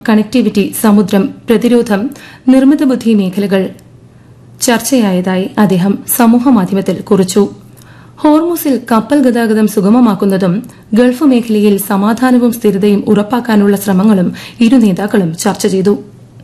Connectivity, സമുദ്രം, പ്രതിരോധം, നിർമ്മിത ബുദ്ധി മേഖലകൾ ചർച്ചയായതായി അദ്ദേഹം സമൂഹമാധ്യമത്തിൽ കുറിച്ചു. ഹോർമുസിൽ കപ്പൽ ഗതാഗതം സുഗമമാക്കുന്നതും ഗൾഫ് മേഖലയിൽ സമാധാനവും സ്ഥിരതയും ഉറപ്പാക്കാനുള്ള ശ്രമങ്ങളും ഇരു നേതാക്കളും ചർച്ച ചെയ്തു.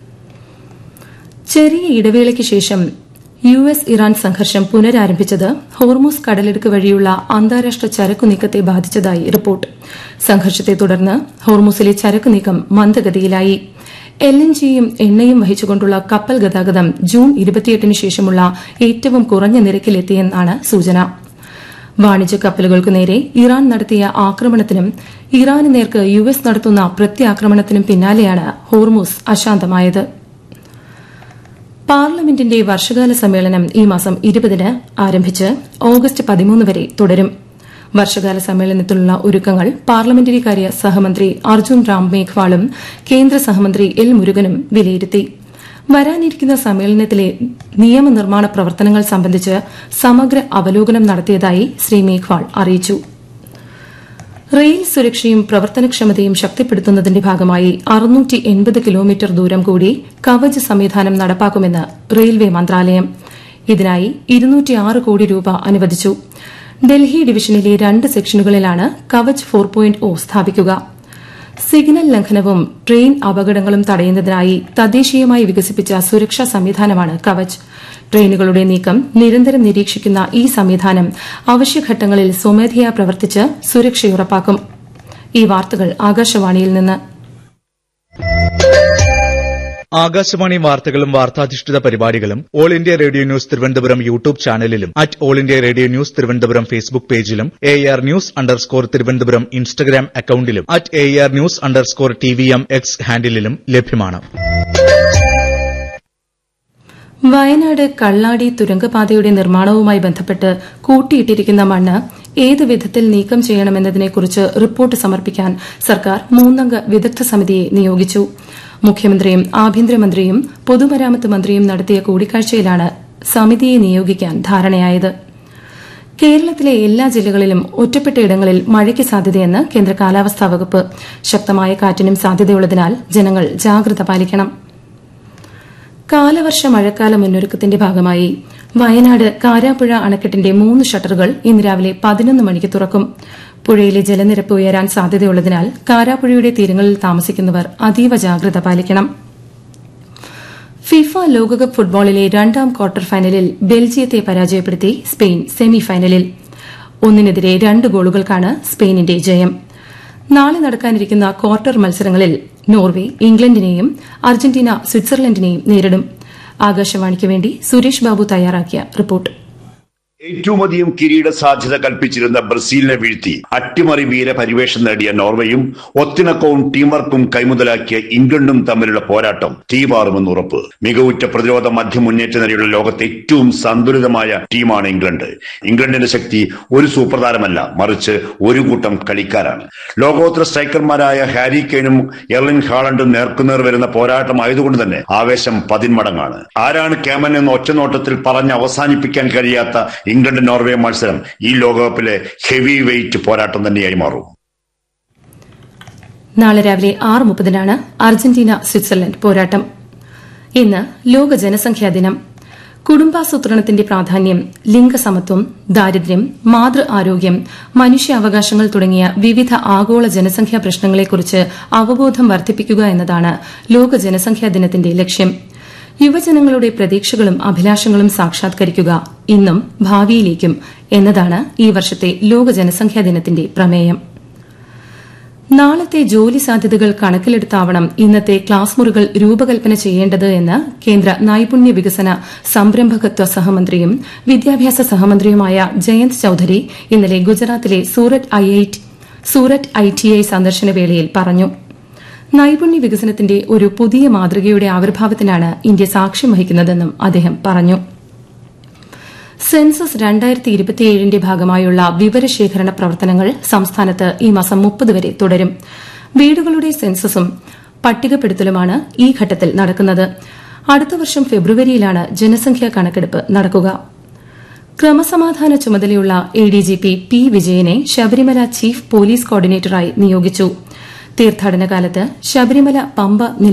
ചെറിയ ഇടവേളയ്ക്ക് ശേഷം യുഎസ് ഇറാൻ സംഘർഷം പുനരാരംഭിച്ചത് ഹോർമുസ് കടലിടുക്ക് വഴിയുള്ള അന്താരാഷ്ട്ര ചരക്കു നീക്കത്തെ ബാധിച്ചതായി റിപ്പോർട്ട്. സംഘർഷത്തെ തുടർന്ന് ഹോർമുസിലെ ചരക്കു നീക്കം മന്ദഗതിയിലായി. എൽഎൻജിയും എണ്ണയും വഹിച്ചുകൊണ്ടുള്ള കപ്പൽ ഗതാഗതം ജൂൺ 28 ശേഷമുള്ള ഏറ്റവും കുറഞ്ഞ നിരക്കിലെത്തിയെന്നാണ് സൂചന. വാണിജ്യ കപ്പലുകൾക്കു നേരെ ഇറാൻ നടത്തിയ ആക്രമണത്തിനും ഇറാന് നേർക്ക് യുഎസ് നടത്തുന്ന പ്രത്യാക്രമണത്തിനും പിന്നാലെയാണ് ഹോർമുസ് അശാന്തമായത്. പാർലമെന്റിന്റെ വർഷകാല സമ്മേളനം ഈ മാസം 20 ആരംഭിച്ച് ഓഗസ്റ്റ് 13 വരെ തുടരും. വർഷകാല സമ്മേളനത്തിലുള്ള ഒരുക്കങ്ങൾ പാർലമെന്ററി കാര്യ സഹമന്ത്രി അർജുൻ റാം മേഘ്വാളും കേന്ദ്ര സഹമന്ത്രി എൽ മുരുകനും വിലയിരുത്തി. വരാനിരിക്കുന്ന സമ്മേളനത്തിലെ നിയമനിർമ്മാണ പ്രവർത്തനങ്ങൾ സംബന്ധിച്ച് സമഗ്ര അവലോകനം നടത്തിയതായി ശ്രീ മേഘ്വാൾ അറിയിച്ചു. റെയിൽ സുരക്ഷയും പ്രവർത്തനക്ഷമതയും ശക്തിപ്പെടുത്തുന്നതിന്റെ ഭാഗമായി 680 കിലോമീറ്റർ ദൂരം കൂടി കവച് സംവിധാനം നടപ്പാക്കുമെന്ന് റെയിൽവേ മന്ത്രാലയം. ഇതിനായി 206 കോടി രൂപ അനുവദിച്ചു. ഡൽഹി ഡിവിഷനിലെ 2 സെക്ഷനുകളിലാണ് കവച് 4.0 സ്ഥാപിക്കുക. സിഗ്നൽ ലംഘനവും ട്രെയിൻ അപകടങ്ങളും തടയുന്നതിനായി തദ്ദേശീയമായി വികസിപ്പിച്ച സുരക്ഷാ സംവിധാനമാണ് കവച്. ട്രെയിനുകളുടെ നീക്കം നിരന്തരം നിരീക്ഷിക്കുന്ന ഈ സംവിധാനം അവശ്യഘട്ടങ്ങളിൽ സ്വമേധയാ പ്രവർത്തിച്ച് സുരക്ഷയുറപ്പാക്കും. ഈ വാർത്തകൾ ആകാശവാണിയിൽ നിന്ന്. ആകാശവാണി വാർത്തകളും വാർത്താധിഷ്ഠിത പരിപാടികളും all India radio news Thiruvananthapuram YouTube ചാനലിലും all India radio news Thiruvananthapuram Facebook പേജിലും AR News_ തിരുവനന്തപുരം ഇൻസ്റ്റഗ്രാം അക്കൌണ്ടിലും AR News_TVM X ഹാൻഡിലും ലഭ്യമാണ്. വയനാട് കള്ളാടി തുരങ്കപാതയുടെ നിർമ്മാണവുമായി ബന്ധപ്പെട്ട് കൂട്ടിയിട്ടിരിക്കുന്ന മണ്ണ് ഏത് വിധത്തിൽ നീക്കം ചെയ്യണമെന്നതിനെക്കുറിച്ച് റിപ്പോർട്ട് സമർപ്പിക്കാൻ സർക്കാർ 3-അംഗ വിദഗ്ധ സമിതിയെ നിയോഗിച്ചു. മുഖ്യമന്ത്രിയും ആഭ്യന്തരമന്ത്രിയും പൊതുമരാമത്ത് മന്ത്രിയും നടത്തിയ കൂടിക്കാഴ്ചയിലാണ് സമിതിയെ നിയോഗിക്കാൻ ധാരണയായത്. കേരളത്തിലെ എല്ലാ ജില്ലകളിലും ഒറ്റപ്പെട്ടയിടങ്ങളിൽ മഴയ്ക്ക് സാധ്യതയെന്ന് കേന്ദ്ര കാലാവസ്ഥാ വകുപ്പ്. ശക്തമായ കാറ്റിനും സാധ്യതയുള്ളതിനാൽ ജനങ്ങൾ ജാഗ്രത പാലിക്കണം. കാലവർഷ മഴക്കാല മുന്നൊരുക്കത്തിന്റെ ഭാഗമായി വയനാട് കാരാപ്പുഴ അണക്കെട്ടിന്റെ 3 ഷട്ടറുകൾ ഇന്ന് രാവിലെ 11 മണിക്ക് തുറക്കും. പുഴയിലെ ജലനിരപ്പ് ഉയരാൻ സാധ്യതയുള്ളതിനാൽ കാരാപ്പുഴയുടെ തീരങ്ങളിൽ താമസിക്കുന്നവർ അതീവ ജാഗ്രത പാലിക്കണം. ഫിഫ ലോകകപ്പ് ഫുട്ബോളിലെ 2ാം ക്വാർട്ടർ ഫൈനലിൽ ബെൽജിയത്തെ പരാജയപ്പെടുത്തി സ്പെയിൻ സെമിഫൈനലിൽ. 1-2 ഗോളുകൾക്കാണ് സ്പെയിനിന്റെ ജയം. നാളെ നടക്കാനിരിക്കുന്ന ക്വാർട്ടർ മത്സരങ്ങളിൽ നോർവെ ഇംഗ്ലണ്ടിനെയും അർജന്റീന സ്വിറ്റ്സർലൻഡിനെയും നേരിടും. ആകാശവാണിക്ക് വേണ്ടി സുരേഷ് ബാബു തയ്യാറാക്കിയ റിപ്പോർട്ട്. ഏറ്റവും അധികം കിരീട സാധ്യത കൽപ്പിച്ചിരുന്ന ബ്രസീലിനെ വീഴ്ത്തി അട്ടിമറി വീര പരിവേഷം നേടിയ നോർവേയും ഒത്തിണക്കവും ടീം വർക്കും കൈമുതലാക്കിയ ഇംഗ്ലണ്ടും തമ്മിലുള്ള പോരാട്ടം തീപാറുമെന്ന് ഉറപ്പ്. മികവുറ്റ പ്രതിരോധ മധ്യ മുന്നേറ്റ നിരയുള്ള ലോകത്തെ ഏറ്റവും സന്തുലിതമായ ടീമാണ് ഇംഗ്ലണ്ട്. ഇംഗ്ലണ്ടിന്റെ ശക്തി ഒരു സൂപ്പർ താരമല്ല, മറിച്ച് ഒരു കൂട്ടം കളിക്കാരാണ്. ലോകോത്തര സ്ട്രൈക്കർമാരായ ഹാരി കെയ്നും എർലിംഗ് ഹാളണ്ടും നേർക്കുനേർ വരുന്ന പോരാട്ടമായതുകൊണ്ട് തന്നെ ആവേശം 10 മടങ്ങാണ്. ആരാണ് ക്യാമൻ എന്ന് ഒറ്റനോട്ടത്തിൽ പറഞ്ഞ് അവസാനിപ്പിക്കാൻ കഴിയാത്ത ഇംഗ്ലണ്ട് നോർവേ മത്സരം ഈ ലോകകപ്പിലെ ഹെവി വെയിറ്റ് പോരാട്ടം തന്നെയായി മാറും. നാളെ രാവിലെ 6:30 അർജന്റീന സ്വിറ്റ്സർലൻഡ് പോരാട്ടം. ഇന്ന് ലോക ജനസംഖ്യാ ദിനം. കുടുംബാസൂത്രണത്തിന്റെ പ്രാധാന്യം, ലിംഗസമത്വം, ദാരിദ്ര്യം, മാതൃ ആരോഗ്യം, മനുഷ്യാവകാശങ്ങൾ തുടങ്ങിയ വിവിധ ആഗോള ജനസംഖ്യാ പ്രശ്നങ്ങളെക്കുറിച്ച് അവബോധം വർദ്ധിപ്പിക്കുക എന്നതാണ് ലോക ജനസംഖ്യാ ദിനത്തിന്റെ ലക്ഷ്യം. യുവജനങ്ങളുടെ പ്രതീക്ഷകളും അഭിലാഷങ്ങളും സാക്ഷാത്കരിക്കുക ഇന്നും ഭാവിയിലേക്കും എന്നതാണ് ഈ വർഷത്തെ ലോക ജനസംഖ്യാ ദിനത്തിന്റെ പ്രമേയം. നാളത്തെ ജോലി സാധ്യതകൾ കണക്കിലെടുത്താവണം ഇന്നത്തെ ക്ലാസ് മുറികൾ രൂപകൽപ്പന ചെയ്യേണ്ടത് എന്ന് കേന്ദ്ര നൈപുണ്യ വികസന സംരംഭകത്വ സഹമന്ത്രിയും വിദ്യാഭ്യാസ സഹമന്ത്രിയുമായ ജയന്ത് ചൌധരി ഇന്നലെ ഗുജറാത്തിലെ സൂററ്റ് ITI സന്ദർശന വേളയിൽ പറഞ്ഞു. നൈപുണ്യ വികസനത്തിന്റെ ഒരു പുതിയ മാതൃകയുടെ ആവിർഭാവത്തിനാണ് ഇന്ത്യ സാക്ഷ്യം വഹിക്കുന്നതെന്നും അദ്ദേഹം പറഞ്ഞു. സെൻസസ് 2027ന്റെ ഭാഗമായുള്ള വിവരശേഖരണ പ്രവർത്തനങ്ങൾ സംസ്ഥാനത്ത് ഈ മാസം 30 വരെ തുടരും. വീടുകളുടെ സെൻസസും പട്ടികപ്പെടുത്തലുമാണ് ഈ ഘട്ടത്തിൽ നടക്കുന്നത്. അടുത്ത വർഷം ഫെബ്രുവരിയിലാണ് ജനസംഖ്യാ കണക്കെടുപ്പ് നടക്കുക. ക്രമസമാധാന ചുമതലയുള്ള ADGP P. വിജയനെ ശബരിമല ചീഫ് പോലീസ് കോർഡിനേറ്ററായി നിയോഗിച്ചു. തീർത്ഥാടന കാലത്ത് ശബരിമല, പമ്പ